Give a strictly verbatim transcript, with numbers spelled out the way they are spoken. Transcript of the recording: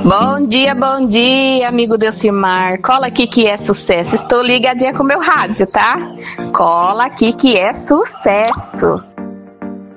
Bom dia, bom dia, amigo Delcimar. Cola aqui que é sucesso. Estou ligadinha com o meu rádio, tá? Cola aqui que é sucesso.